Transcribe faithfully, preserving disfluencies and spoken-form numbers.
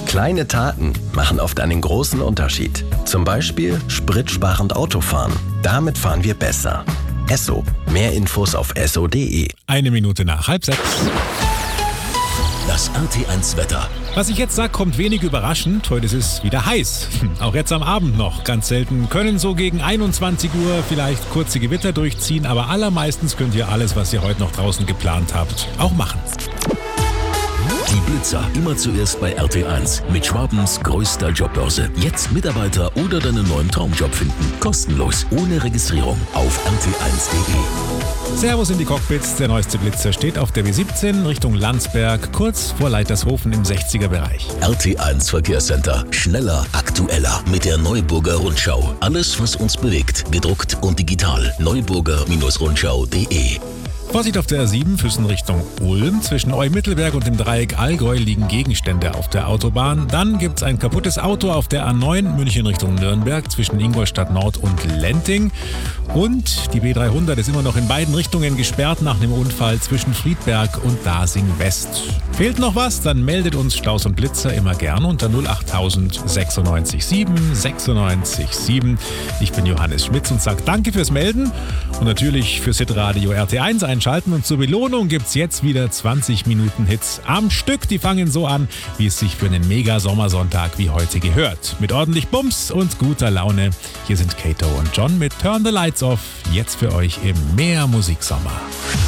Kleine Taten machen oft einen großen Unterschied. Zum Beispiel spritsparend Autofahren. Damit fahren wir besser. Esso. Mehr Infos auf esso punkt de. Eine Minute nach halb sechs. Das R T eins Wetter. Was ich jetzt sage, kommt wenig überraschend. Heute ist es wieder heiß. Auch jetzt am Abend noch. Ganz selten können so gegen einundzwanzig Uhr vielleicht kurze Gewitter durchziehen, aber allermeistens könnt ihr alles, was ihr heute noch draußen geplant habt, auch machen. Die Blitzer immer zuerst bei R T eins mit Schwabens größter Jobbörse. Jetzt Mitarbeiter oder deinen neuen Traumjob finden. Kostenlos, ohne Registrierung auf r t eins punkt de. Servus in die Cockpits. Der neueste Blitzer steht auf der B siebzehn Richtung Landsberg, kurz vor Leitershofen im sechziger Bereich. R T eins Verkehrscenter. Schneller, aktueller mit der Neuburger Rundschau. Alles, was uns bewegt, gedruckt und digital. neuburger Rundschau punkt de. Vorsicht auf der R sieben, Füssen Richtung Ulm. Zwischen Eu-Mittelberg und dem Dreieck Allgäu liegen Gegenstände auf der Autobahn. Dann gibt's ein kaputtes Auto auf der A neun, München Richtung Nürnberg, zwischen Ingolstadt Nord und Lenting. Und die B dreihundert ist immer noch in beiden Richtungen gesperrt nach einem Unfall zwischen Friedberg und Dasing West. Fehlt noch was? Dann meldet uns Staus und Blitzer immer gern unter null acht tausend sechsundneunzig sieben sechsundneunzig sieben. Ich bin Johannes Schmitz und sage danke fürs Melden und natürlich fürs Hitradio R T eins einschalten. Und zur Belohnung gibt's jetzt wieder zwanzig Minuten Hits am Stück. Die fangen so an, wie es sich für einen Mega-Sommersonntag wie heute gehört. Mit ordentlich Bums und guter Laune. Hier sind Kato und John mit Turn the Lights Off. Jetzt für euch im Mehr Musiksommer.